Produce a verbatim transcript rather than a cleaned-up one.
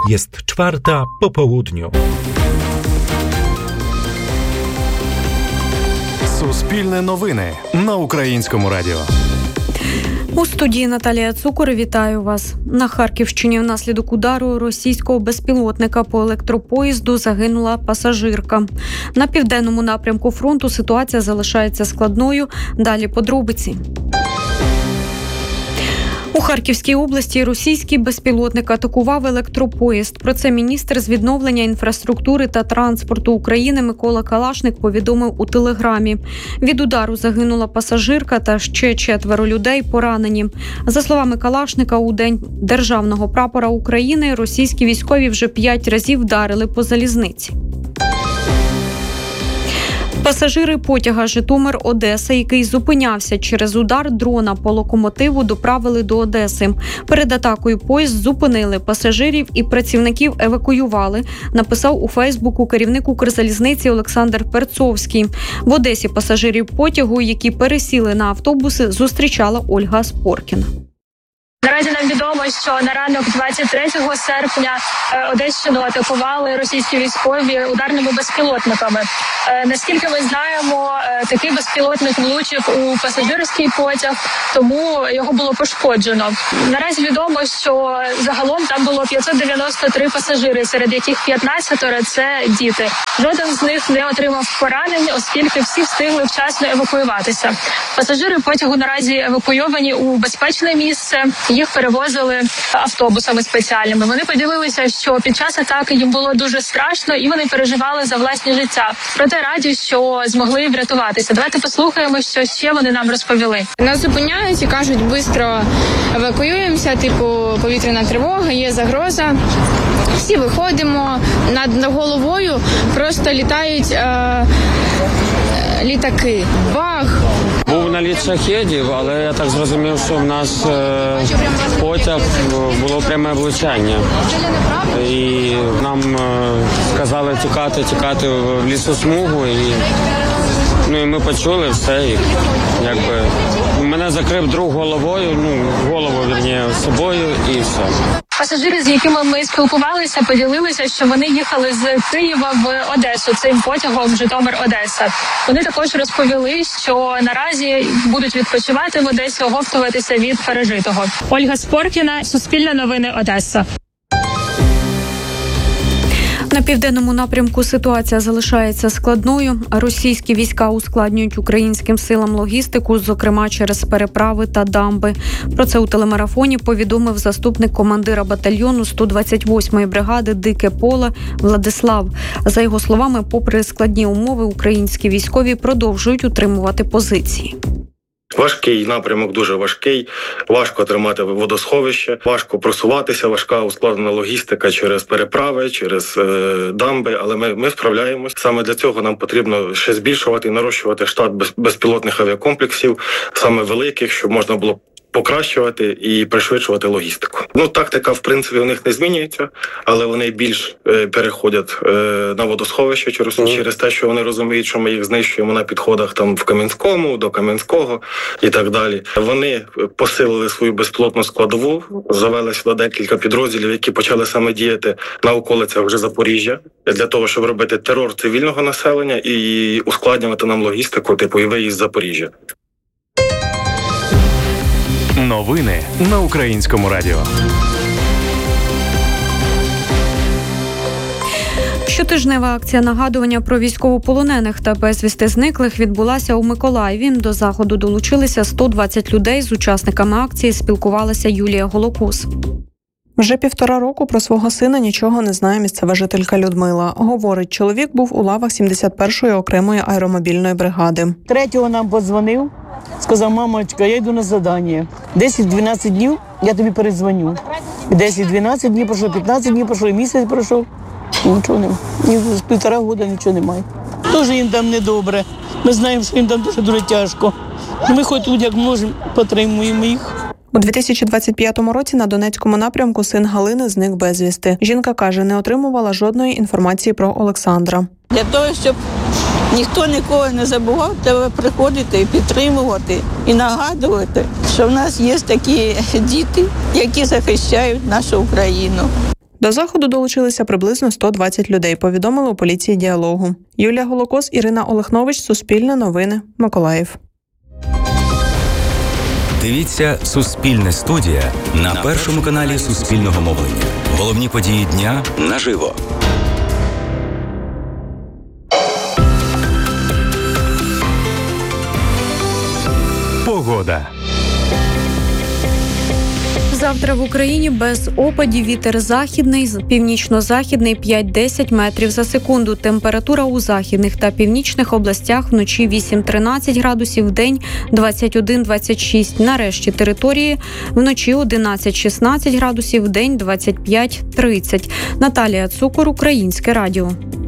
Jest czwarta po południu. Суспільне новини на Українському радіо. У студії Наталія Цукор, вітаю вас. На Харківщині внаслідок удару російського безпілотника по електропоїзду загинула пасажирка. На південному напрямку фронту ситуація залишається складною. Далі подробиці. У Харківській області російський безпілотник атакував електропоїзд. Про це міністр з відновлення інфраструктури та транспорту України Микола Калашник повідомив у Телеграмі. Від удару загинула пасажирка та ще четверо людей поранені. За словами Калашника, у День Державного прапора України російські військові вже п'ять разів вдарили по залізниці. Пасажири потяга Житомир-Одеса, який зупинявся через удар дрона по локомотиву, доправили до Одеси. Перед атакою поїзд зупинили пасажирів і працівників евакуювали, написав у Фейсбуку керівник Укрзалізниці Олександр Перцовський. В Одесі пасажирів потягу, які пересіли на автобуси, зустрічала Ольга Споркіна. Наразі нам відомо, що на ранок двадцять третього серпня Одещину атакували російські військові ударними безпілотниками. Наскільки ми знаємо, такий безпілотник влучив у пасажирський потяг, тому його було пошкоджено. Наразі відомо, що загалом там було п'ятсот дев'яносто три пасажири, серед яких п'ятнадцять – це діти. Жоден з них не отримав поранень, оскільки всі встигли вчасно евакуюватися. Пасажири потягу наразі евакуйовані у безпечне місце. Їх перевозили автобусами спеціальними. Вони поділилися, що під час атаки їм було дуже страшно і вони переживали за власні життя. Проте раді, що змогли врятуватися. Давайте послухаємо, що ще вони нам розповіли. Нас зупиняють і кажуть, швидко евакуюємося, типу повітряна тривога, є загроза. Всі виходимо, над головою просто літають е- літаки. Бах! Був наліт шахедів, але я так зрозумів, що в нас е, потяг було пряме влучання. І нам е, сказали тікати, тікати в лісосмугу. І, ну, і ми почули все. І, якби, мене закрив друг головою, ну, голову, вірніше, собою і все. Пасажири, з якими ми спілкувалися, поділилися, що вони їхали з Києва в Одесу цим потягом Житомир-Одеса. Вони також розповіли, що наразі будуть відпочивати в Одесі, оговтуватися від пережитого. Ольга Споркіна, Суспільне новини, Одеса. На південному напрямку ситуація залишається складною. Російські війська ускладнюють українським силам логістику, зокрема через переправи та дамби. Про це у телемарафоні повідомив заступник командира батальйону сто двадцять восьмої бригади «Дике поле» Владислав. За його словами, попри складні умови, українські військові продовжують утримувати позиції. Важкий напрямок, дуже важкий, важко тримати водосховище, важко просуватися, важка ускладнена логістика через переправи, через е, дамби, але ми, ми справляємось. Саме для цього нам потрібно ще збільшувати і нарощувати штат без, безпілотних авіакомплексів, саме великих, щоб можна було покращувати і пришвидшувати логістику. Ну, тактика, в принципі, у них не змінюється, але вони більш е, переходять е, на водосховище через, mm. через те, що вони розуміють, що ми їх знищуємо на підходах там в Кам'янському, до Кам'янського і так далі. Вони посилили свою безпілотну складову, завели сюди декілька підрозділів, які почали саме діяти на околицях вже Запоріжжя, для того, щоб робити терор цивільного населення і ускладнювати нам логістику, типу і виїзд з Запоріжжя. Новини на Українському радіо. Щотижнева акція нагадування про військовополонених та безвісти зниклих відбулася у Миколаєві. До заходу долучилися сто двадцять людей. З учасниками акції спілкувалася Юлія Голокус. Вже півтора року про свого сина нічого не знає місцева жителька Людмила. Говорить, чоловік був у лавах сімдесят першої окремої аеромобільної бригади. Третього нам подзвонив, сказав: мамочка, я йду на завдання. десять-дванадцять днів я тобі передзвоню. десять-дванадцять днів пройшло, п'ятнадцять днів пройшло, місяць пройшов. Нічого немає. Ні, з півтора року нічого немає. Дуже їм там недобре. Ми знаємо, що їм там дуже дуже тяжко. Ми хоч тут як можемо підтримуємо їх. У дві тисячі двадцять п'ятому році на Донецькому напрямку син Галини зник безвісти. Жінка каже, не отримувала жодної інформації про Олександра. Для того, щоб ніхто нікого не забував, треба приходити і підтримувати, і нагадувати, що в нас є такі діти, які захищають нашу Україну. До заходу долучилися приблизно сто двадцять людей, повідомили у поліції «Діалогу». Юлія Голокос, Ірина Олехнович, Суспільне новини, Миколаїв. Дивіться «Суспільне студія» на першому каналі Суспільного мовлення. Головні події дня наживо. Погода. Завтра в Україні без опадів, вітер західний, північно-західний п'ять-десять метрів за секунду. Температура у західних та північних областях вночі вісім-тринадцять градусів, вдень двадцять один-двадцять шість. На решті території вночі одинадцять-шістнадцять градусів, вдень двадцять п'ять-тридцять. Наталія Цукор, Українське радіо.